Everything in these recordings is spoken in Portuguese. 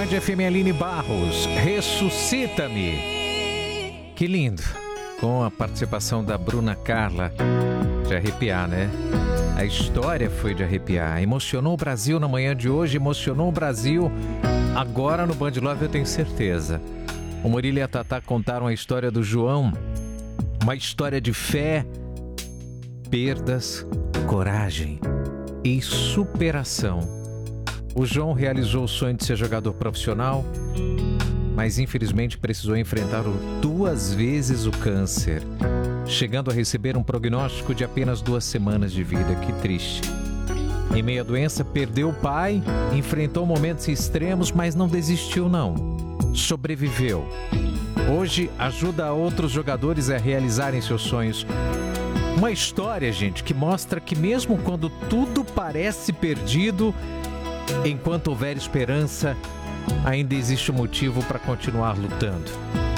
Band FM, Aline Barros, Ressuscita-me. Que lindo. Com a participação da Bruna Carla. De arrepiar, né? A história foi de arrepiar. Emocionou o Brasil na manhã de hoje, emocionou o Brasil agora no Band Love, eu tenho certeza. O Murilo e a Tatá contaram a história do João. Uma história de fé, perdas, coragem e superação. O João realizou o sonho de ser jogador profissional, mas infelizmente precisou enfrentar 2 vezes o câncer, chegando a receber um prognóstico de apenas 2 semanas de vida. Que triste. Em meio à doença, perdeu o pai, enfrentou momentos extremos, mas não desistiu não. Sobreviveu. Hoje ajuda outros jogadores a realizarem seus sonhos. Uma história, gente, que mostra que mesmo quando tudo parece perdido, enquanto houver esperança, ainda existe um motivo para continuar lutando.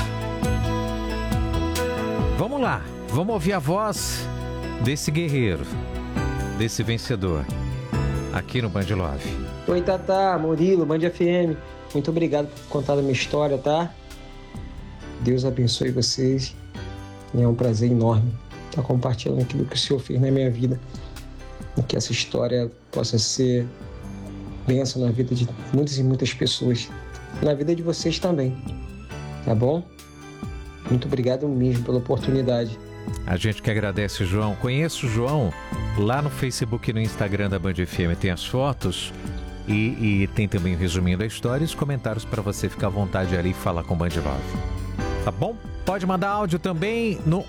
Vamos lá, vamos ouvir a voz desse guerreiro, desse vencedor, aqui no Band Love. Oi, Tatá, Murilo, Band FM. Muito obrigado por contar a minha história, tá? Deus abençoe vocês. É um prazer enorme estar compartilhando aquilo que o Senhor fez na minha vida. E que essa história possa ser bênção na vida de muitas e muitas pessoas. Na vida de vocês também. Tá bom? Muito obrigado mesmo pela oportunidade. A gente que agradece, João. Conheço o João lá no Facebook e no Instagram da Band FM. Tem as fotos e tem também resumindo a história e os comentários para você ficar à vontade ali e falar com o Band Love. Tá bom? Pode mandar áudio também no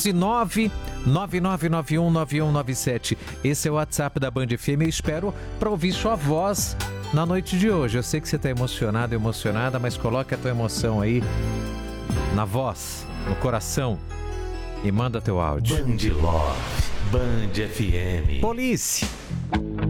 119-9991-9197. Esse é o WhatsApp da Band FM. Eu espero para ouvir sua voz na noite de hoje. Eu sei que você está emocionado, emocionada, mas coloque a tua emoção aí na voz, no coração e manda teu áudio. Band Love, Band FM. Polícia!